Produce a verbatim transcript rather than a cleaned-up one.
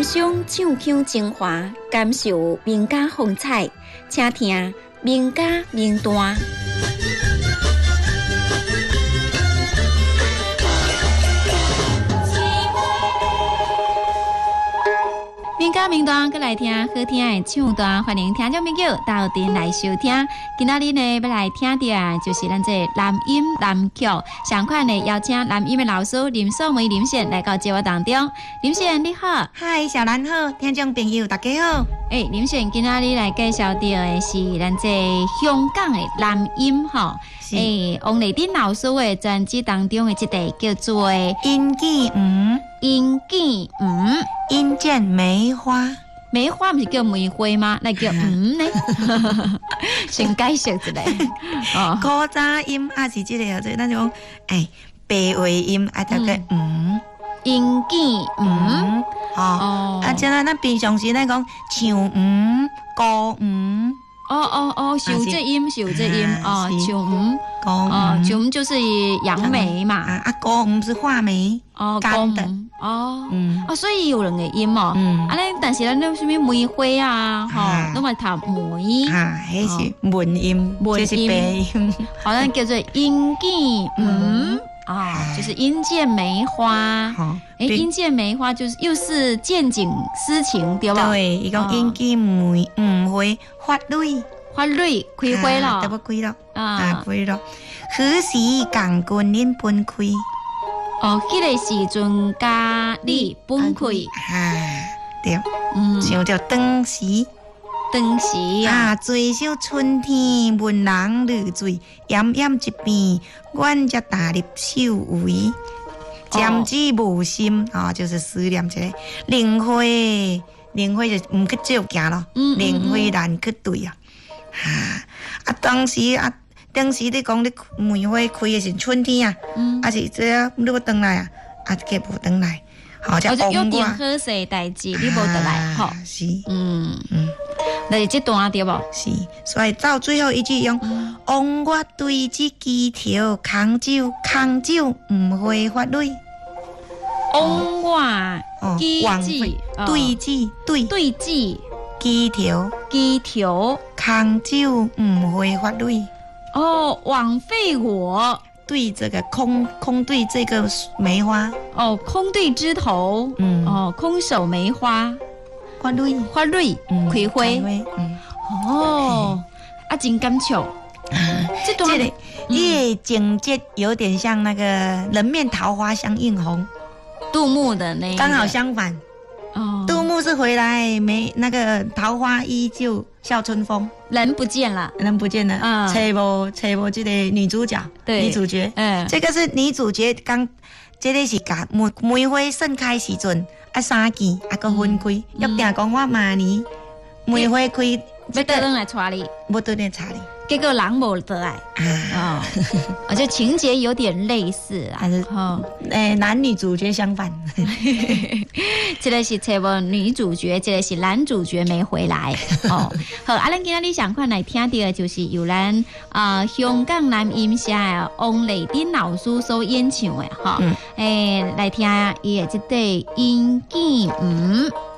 赏唱腔精华，感受名家风采，请听名家名段。名家名段，佮来听好听的唱段，欢迎听众朋友到店来收听。今仔日呢，要来听的啊，就是咱这南音南曲，上款呢邀请南音的老师林素梅林先来到节目当中。林先你好， 嗨，小兰好，听众朋友大家好。 诶、欸，林先今仔日来介绍到的是咱这香港的南音吼。诶，王丽珍老师的专辑当中的一个叫做《 阴见五》， 阴见五， 阴见梅花。 梅花不是叫梅花吗？那叫五呢？先解释一下。 哦，古早音也是这个，就是那种哎白话音，啊叫个五。 阴见五， 哦，啊，即咱咱平常时咱讲唱五、歌五。 哦哦哦，是有这音，是有这音哦，秋五，哦，秋五就是杨梅嘛， 啊，高五是话梅， 哦，干的，哦，嗯，哦，所以有两个音哦，嗯，啊，咱但是咱那什么梅花啊，哈，那么读梅， 啊，迄是文音，这是白音， 好像叫做阴见五。啊、哦，就是阴见梅花，好，哎，阴见梅花就是又是见景思情，对吧？ 对，伊讲阴见梅五花发蕊， 发蕊开花了， 得不开了啊，开了。何时共君恁分开？ 哦，迄、那个时阵甲你分开， 啊，对，嗯，想着当时。 当时啊，追首春天，闻人绿水，奄奄一边，阮才踏入秀围。渐知无心啊，就是思念一个灵花，灵花就唔去照行咯，灵花难去对啊。哈啊，当时啊，当时你讲你梅花开的是春天啊，啊是这样你要回来啊，啊计无回来，好才有点好势代志，你无回来，吼， 是， 嗯嗯。就是这段对不？ 是，所以到最后一句用“望我对这枝条空酒，空酒唔会发蕊。” 望我枝枝对枝对对枝枝条枝条空酒唔会发蕊。 哦，枉费我对这个空空对这个梅花哦，空对枝头，嗯哦，空手梅花。 花蕊， 花蕊，开花，嗯，哦，啊，真感触。 这段，这个，伊情节有点像那个“人面桃花相映红”， 杜牧的那， 刚好相反。哦，杜牧是回来没那个桃花依旧笑春风， 人不见了， 人不见了，啊，找无找无这个女主角，对，女主角，嗯，这个是女主角刚，这个是甲梅梅花盛开时阵。啊，三件啊，个分开，约定讲我明年梅花开， 要倒转来带你， 要倒转带你， 结果人无倒来啊，而且情节有点类似啊，还是哈， 诶，男女主角相反， 这个是找无女主角，这个是男主角没回来哦。好，啊，咱今仔日上款来听到的就是由咱啊香港南音社的王丽珍老师所演唱的哈，诶，来听伊的这对阴见五。